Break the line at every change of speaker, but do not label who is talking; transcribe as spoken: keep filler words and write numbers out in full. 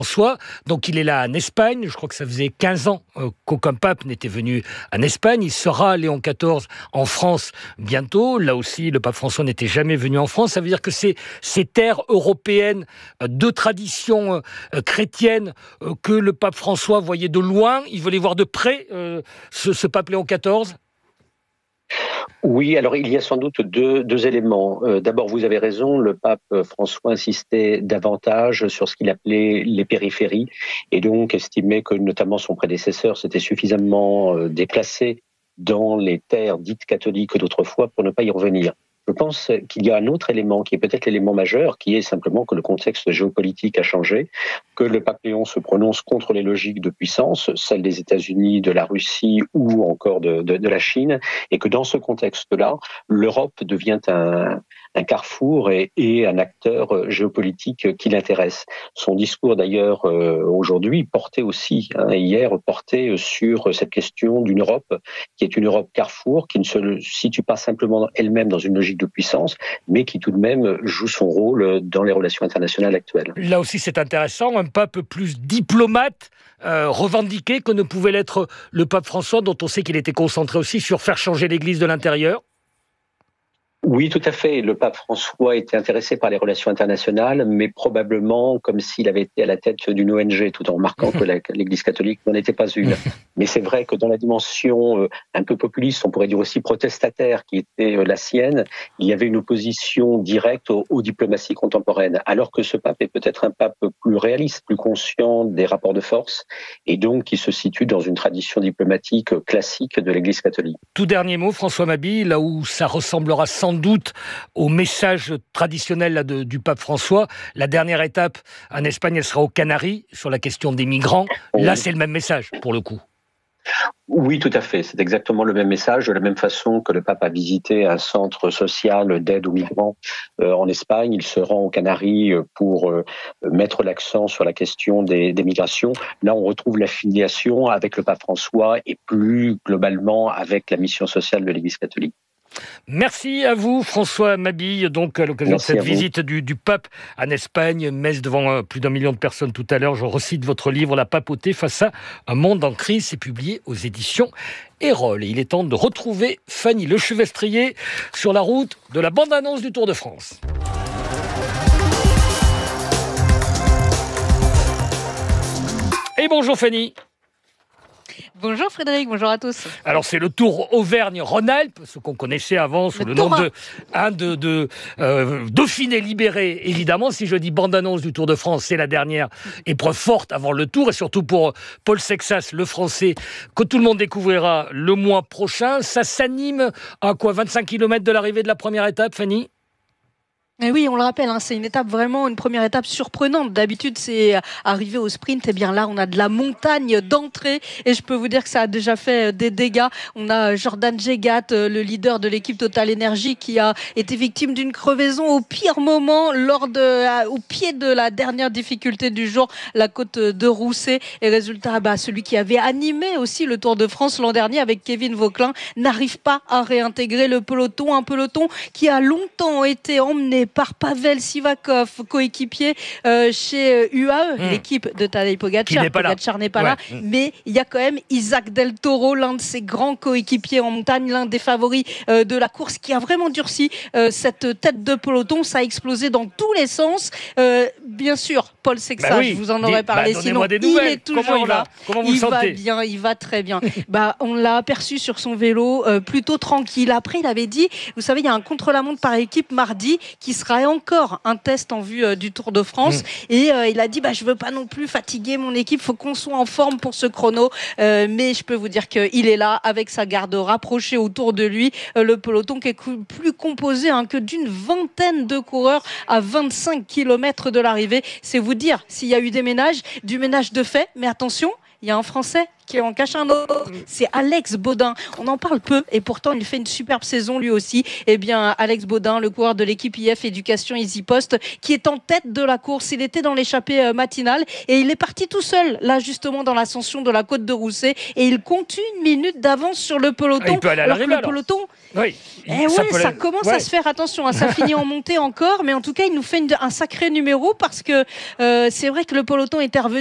François, donc il est là en Espagne, je crois que ça faisait quinze ans euh, qu'aucun pape n'était venu en Espagne, il sera Léon quatorze en France bientôt, là aussi le pape François n'était jamais venu en France, ça veut dire que ces, ces terres européennes euh, de tradition euh, chrétienne euh, que le pape François voyait de loin, il voulait voir de près euh, ce, ce pape Léon quatorze.
Oui, alors il y a sans doute deux, deux éléments. Euh, d'abord, vous avez raison, le pape François insistait davantage sur ce qu'il appelait les périphéries et donc estimait que notamment son prédécesseur s'était suffisamment euh, déplacé dans les terres dites catholiques d'autrefois pour ne pas y revenir. Je pense qu'il y a un autre élément qui est peut-être l'élément majeur, qui est simplement que le contexte géopolitique a changé, que le pape Léon se prononce contre les logiques de puissance, celles des États-Unis, de la Russie ou encore de, de, de la Chine, et que dans ce contexte-là, l'Europe devient un, un carrefour et, et un acteur géopolitique qui l'intéresse. Son discours d'ailleurs euh, aujourd'hui portait aussi, hein, hier, portait sur cette question d'une Europe qui est une Europe carrefour, qui ne se situe pas simplement elle-même dans une logique de puissance, mais qui tout de même joue son rôle dans les relations internationales actuelles.
Là aussi c'est intéressant, un pape plus diplomate, euh, revendiqué que ne pouvait l'être le pape François, dont on sait qu'il était concentré aussi sur faire changer l'Église de l'intérieur.
Oui, tout à fait. Le pape François était intéressé par les relations internationales, mais probablement comme s'il avait été à la tête d'une O N G, tout en remarquant que la, l'Église catholique n'en était pas une. Mais c'est vrai que dans la dimension un peu populiste, on pourrait dire aussi protestataire, qui était la sienne, il y avait une opposition directe aux, aux diplomaties contemporaines, alors que ce pape est peut-être un pape plus réaliste, plus conscient des rapports de force, et donc qui se situe dans une tradition diplomatique classique de l'Église catholique.
Tout dernier mot, François Mabille, là où ça ressemblera sans doute au message traditionnel là, de, du pape François. La dernière étape en Espagne, elle sera aux Canaries, sur la question des migrants. Là, c'est le même message, pour le coup.
Oui, tout à fait. C'est exactement le même message, de la même façon que le pape a visité un centre social d'aide aux migrants euh, en Espagne. Il se rend aux Canaries pour euh, mettre l'accent sur la question des, des migrations. Là, on retrouve l'affiliation avec le pape François et plus globalement avec la mission sociale de l'Église catholique.
Merci à vous, François Mabille, donc à l'occasion
Merci
de cette visite du, du pape en Espagne, messe devant euh, plus d'un million de personnes tout à l'heure. Je recite votre livre « La papauté face à un monde en crise », c'est publié aux éditions Erol. Et il est temps de retrouver Fanny Lechevestrier sur la route de la bande-annonce du Tour de France. Et bonjour Fanny.
Bonjour Frédéric, bonjour à tous.
Alors c'est le Tour Auvergne-Rhône-Alpes, ce qu'on connaissait avant sous le, le nom de, hein, de, de euh, Dauphiné libéré, évidemment. Si je dis bande-annonce du Tour de France, c'est la dernière épreuve forte avant le Tour, et surtout pour Paul Sexas, le Français, que tout le monde découvrira le mois prochain. Ça s'anime à quoi, vingt-cinq kilomètres de l'arrivée de la première étape, Fanny ?
Et oui, on le rappelle, hein, c'est une étape vraiment, une première étape surprenante. D'habitude, c'est arrivé au sprint. Et bien là, on a de la montagne d'entrée. Et je peux vous dire que ça a déjà fait des dégâts. On a Jordan Jegat, le leader de l'équipe Total Energy, qui a été victime d'une crevaison au pire moment, lors de, au pied de la dernière difficulté du jour, la côte de Rousset. Et résultat, bah, celui qui avait animé aussi le Tour de France l'an dernier avec Kevin Vauquelin n'arrive pas à réintégrer le peloton. Un peloton qui a longtemps été emmené par Pavel Sivakov, coéquipier euh, chez U A E, mmh. l'équipe de Tadej Pogacar. Pogacar n'est pas là, ouais. Mais il y a quand même Isaac Del Toro, l'un de ses grands coéquipiers en montagne, l'un des favoris euh, de la course, qui a vraiment durci euh, cette tête de peloton. Ça a explosé dans tous les sens. Euh, bien sûr, Paul Sexas, bah oui, je vous en aurais parlé, bah, sinon il est toujours
il
là.
Comment vous
il
le
va bien, il va très bien. bah, on l'a aperçu sur son vélo, euh, plutôt tranquille. Après, il avait dit, vous savez, il y a un contre-la-montre par équipe mardi qui sera encore un test en vue euh, du Tour de France. Mmh. Et euh, il a dit, bah, je veux pas non plus fatiguer mon équipe, faut qu'on soit en forme pour ce chrono. Euh, mais je peux vous dire qu'il est là, avec sa garde rapprochée autour de lui. Euh, le peloton qui est plus composé hein, que d'une vingtaine de coureurs à vingt-cinq kilomètres de l'arrivée. C'est vous dire s'il y a eu des ménages, du ménage de fait. Mais attention, il y a un Français qui en cache un autre, c'est Alex Baudin. On en parle peu et pourtant il fait une superbe saison lui aussi. Eh bien, Alex Baudin, le coureur de l'équipe I F Éducation Easy Post, qui est en tête de la course. Il était dans l'échappée matinale et il est parti tout seul, là justement dans l'ascension de la côte de Roussay, et il compte une minute d'avance sur le peloton.
Ah, il peut aller à
alors que
l'arrivée,
le peloton,
oui.
eh
ça,
ouais, ça
la...
commence
ouais.
à se faire attention. Hein, ça finit en montée encore, mais en tout cas, il nous fait une, un sacré numéro parce que euh, c'est vrai que le peloton est revenu.